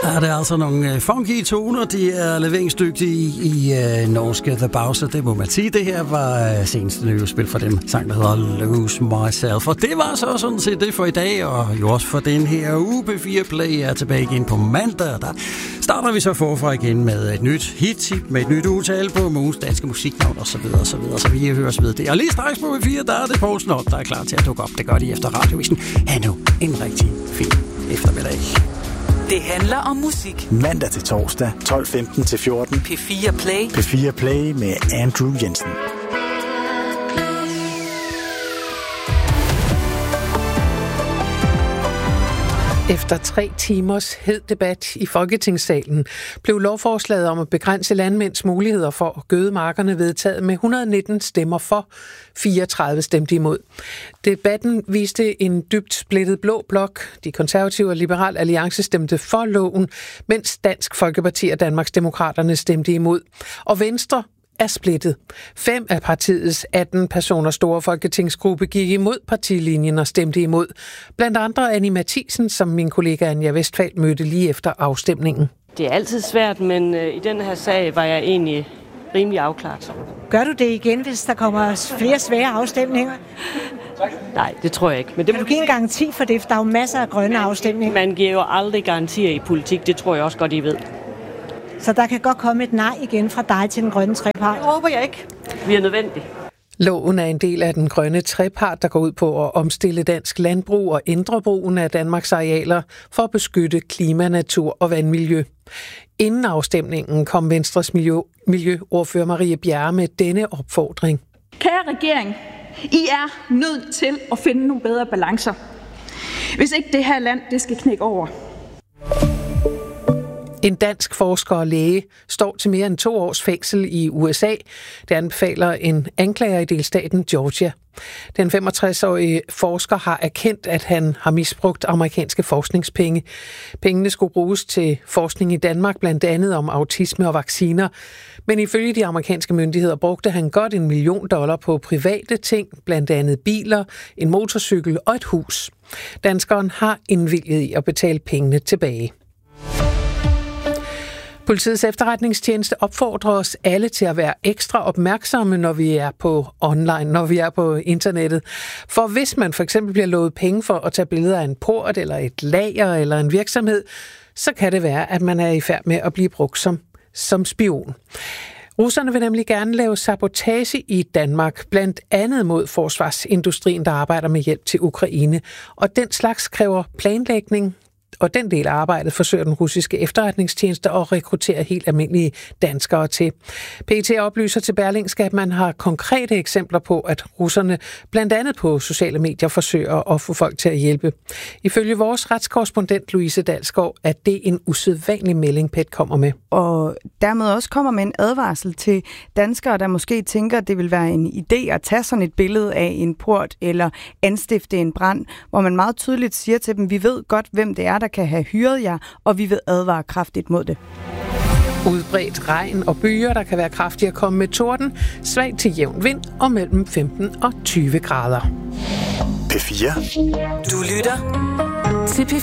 Ja, det er altså nogle funky toner, de er leveringsdygtige i norske The Bowser, det må man sige. Det her var seneste nye spil for dem, sang der hedder Lose Myself. Og det var så sådan set det for i dag, og jo også for den her uge. P4 Play er tilbage igen på mandag, der starter vi så forfra igen med et nyt hit, med et nyt udtale på ugens danske musiknavn og så videre, så vi høres ved det. Og lige straks på P4, der er det Poul Snot, der er klar til at dukke op. Det gør de efter Radiovisen. Ha' nu en rigtig fin eftermiddag. Det handler om musik. Mandag til torsdag, 12:15 til 14. P4 Play. P4 Play med Andrew Jensen. Efter 3 timers hed debat i Folketingssalen blev lovforslaget om at begrænse landmænds muligheder for at gøde markerne vedtaget med 119 stemmer for, 34 stemte imod. Debatten viste en dybt splittet blå blok. De konservative og Liberal Alliance stemte for loven, mens Dansk Folkeparti og Danmarksdemokraterne stemte imod. Og Venstre er splittet. 5 af partiets 18 personer store folketingsgruppe gik imod partilinjen og stemte imod. Blandt andre Annie Matthiesen, som min kollega Anja Westphal mødte lige efter afstemningen. Det er altid svært, men i den her sag var jeg egentlig rimelig afklaret. Gør du det igen, hvis der kommer flere svære afstemninger? Nej, det tror jeg ikke. Men det kan du give en garanti for det? For der er jo masser af grønne afstemninger. Man giver jo aldrig garantier i politik, det tror jeg også godt, I ved. Så der kan godt komme et nej igen fra dig til den grønne trepart. Det håber jeg ikke. Vi er nødvendige. Loven er en del af den grønne trepart, der går ud på at omstille dansk landbrug og ændre brugen af Danmarks arealer for at beskytte klima, natur og vandmiljø. Inden afstemningen kom Venstres miljøordfører Marie Bjerre med denne opfordring. Kære regering, I er nødt til at finde nogle bedre balancer. Hvis ikke det her land, det skal knække over. En dansk forsker og læge står til mere end 2 års fængsel i USA. Det anbefaler en anklager i delstaten Georgia. Den 65-årige forsker har erkendt, at han har misbrugt amerikanske forskningspenge. Pengene skulle bruges til forskning i Danmark, blandt andet om autisme og vacciner. Men ifølge de amerikanske myndigheder brugte han godt $1 million på private ting, blandt andet biler, en motorcykel og et hus. Danskeren har indvilget i at betale pengene tilbage. Politiets efterretningstjeneste opfordrer os alle til at være ekstra opmærksomme, når vi er på online, når vi er på internettet. For hvis man for eksempel bliver lovet penge for at tage billeder af en port, eller et lager, eller en virksomhed, så kan det være, at man er i færd med at blive brugt som spion. Russerne vil nemlig gerne lave sabotage i Danmark, blandt andet mod forsvarsindustrien, der arbejder med hjælp til Ukraine. Og den slags kræver planlægning, og den del af arbejdet forsøger den russiske efterretningstjeneste at rekruttere helt almindelige danskere til. PET oplyser til Berlingske, at man har konkrete eksempler på, at russerne blandt andet på sociale medier forsøger at få folk til at hjælpe. Ifølge vores retskorrespondent Louise Dalsgaard, er det en usædvanlig melding, PET kommer med. Og dermed også kommer med en advarsel til danskere, der måske tænker, at det vil være en idé at tage sådan et billede af en port eller anstifte en brand, hvor man meget tydeligt siger til dem, vi ved godt, hvem det er, der kan have hyret jer, og vi vil advare kraftigt mod det. Udbredt regn og byer, der kan være kraftige at komme med torden, svag til jævn vind og mellem 15 og 20 grader. P4. Du lytter til P4.